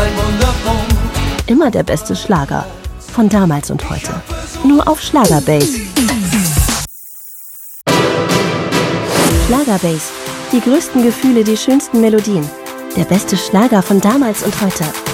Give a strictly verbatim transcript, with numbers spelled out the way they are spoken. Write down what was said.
ein Wunderpunkt. Immer der beste Schlager von damals und heute. Nur auf Schlagerbase. Schlagerbase. Die größten Gefühle, die schönsten Melodien. Der beste Schlager von damals und heute.